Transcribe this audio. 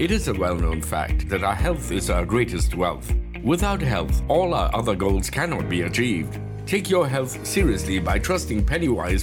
It is a well-known fact that our health is our greatest wealth. Without health, all our other goals cannot be achieved. Take your health seriously by trusting Pennywise